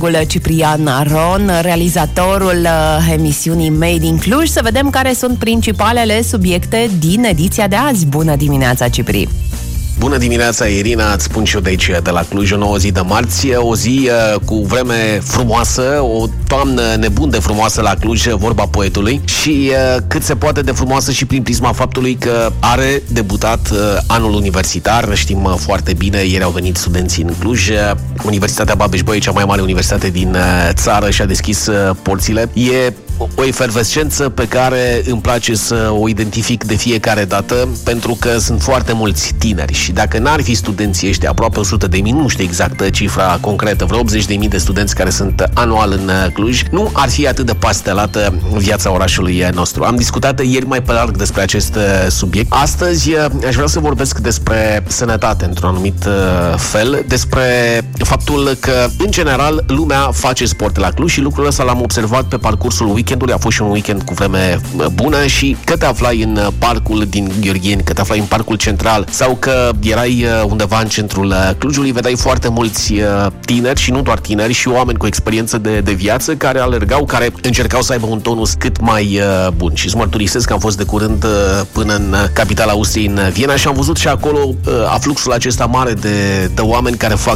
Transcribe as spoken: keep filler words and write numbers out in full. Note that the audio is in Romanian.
Ciprian Aron, realizatorul emisiunii Made in Cluj, să vedem care sunt principalele subiecte din ediția de azi. Bună dimineața, Cipri! Bună dimineața, Irina, îți spun și eu de aici, de la Cluj, o nouă zi de marți, o zi uh, cu vreme frumoasă, o toamnă nebun de frumoasă la Cluj, vorba poetului, și uh, cât se poate de frumoasă și prin prisma faptului că are debutat uh, anul universitar. Știm uh, foarte bine, ieri au venit studenții în Cluj, uh, Universitatea Babeș-Bolyai, cea mai mare universitate din uh, țară, și-a deschis uh, porțile. E o efervescență pe care îmi place să o identific de fiecare dată, pentru că sunt foarte mulți tineri și dacă n-ar fi studenții ăștia, aproape o sută de mii, nu știu exact cifra concretă, vreo optzeci de mii de studenți care sunt anual în Cluj, nu ar fi atât de pastelată viața orașului nostru. Am discutat ieri mai pe larg despre acest subiect. Astăzi aș vrea să vorbesc despre sănătate într-un anumit fel, despre faptul că, în general, lumea face sport la Cluj și lucrul ăsta l-am observat pe parcursul weekendului. A fost și un weekend cu vreme bună și că te aflai în parcul din Gheorgheni, că te aflai în parcul central sau că erai undeva în centrul Clujului, vedeai foarte mulți tineri și nu doar tineri, și oameni cu experiență de, de viață care alergau, care încercau să aibă un tonus cât mai bun. Și îți mărturisesc că am fost de curând până în capitala Austriei, în Viena, și am văzut și acolo afluxul acesta mare de, de oameni care fac